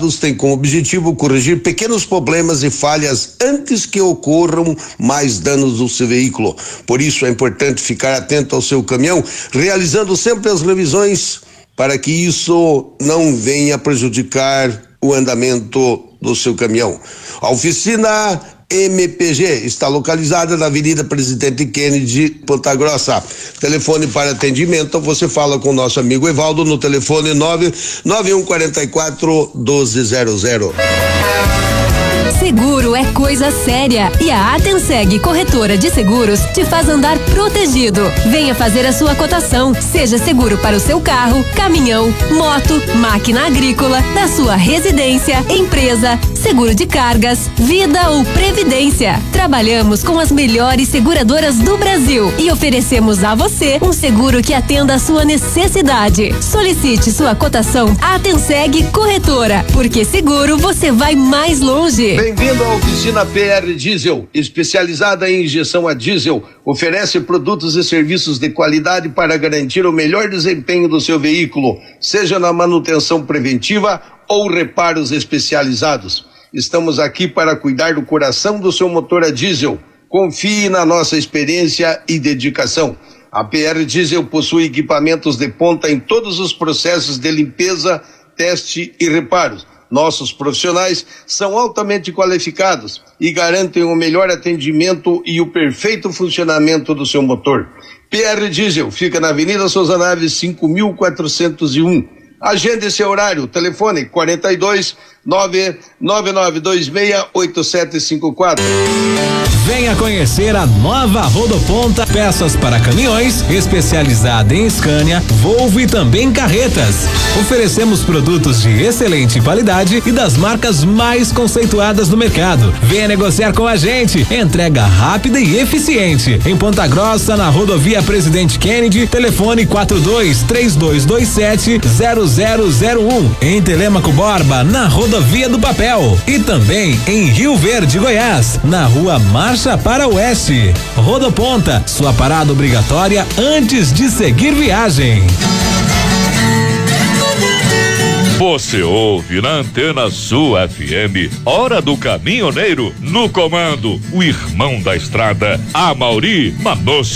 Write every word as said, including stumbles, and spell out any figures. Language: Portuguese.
elaborados têm como objetivo corrigir pequenos problemas e falhas antes que ocorram mais danos do seu veículo. Por isso é importante ficar atento ao seu caminhão, realizando sempre as revisões para que isso não venha prejudicar o andamento do seu caminhão. A oficina M P G está localizada na Avenida Presidente Kennedy, Ponta Grossa. Telefone para atendimento, você fala com o nosso amigo Evaldo no telefone nove nove um quatro quatro um dois zero zero. Seguro é coisa séria e a Atenseg Corretora de Seguros te faz andar protegido. Venha fazer a sua cotação. Seja seguro para o seu carro, caminhão, moto, máquina agrícola, da sua residência, empresa, seguro de cargas, vida ou previdência. Trabalhamos com as melhores seguradoras do Brasil e oferecemos a você um seguro que atenda a sua necessidade. Solicite sua cotação Atenseg Corretora, porque seguro você vai mais longe. Bem-vindo à oficina P R Diesel, especializada em injeção a diesel. Oferece produtos e serviços de qualidade para garantir o melhor desempenho do seu veículo, seja na manutenção preventiva ou reparos especializados. Estamos aqui para cuidar do coração do seu motor a diesel. Confie na nossa experiência e dedicação. A P R Diesel possui equipamentos de ponta em todos os processos de limpeza, teste e reparos. Nossos profissionais são altamente qualificados e garantem o melhor atendimento e o perfeito funcionamento do seu motor. P R Diesel fica na Avenida Souza Naves cinco mil quatrocentos e um. Agende seu horário, telefone quarenta e dois, nove nove nove dois seis, oito sete cinco quatro. Venha conhecer a nova Rodoponta, peças para caminhões, especializada em Scania, Volvo e também carretas. Oferecemos produtos de excelente qualidade e das marcas mais conceituadas do mercado. Venha negociar com a gente. Entrega rápida e eficiente. Em Ponta Grossa, na Rodovia Presidente Kennedy, telefone quatro dois três dois dois sete zero zero zero um. Em Telêmaco Borba, na Rodovia do Papel. E também em Rio Verde, Goiás, na Rua Marcha para Oeste. Rodoponta, sua parada obrigatória antes de seguir viagem. Você ouve na Antena Sul F M, Hora do Caminhoneiro, no comando, o irmão da estrada, Amauri Manosso.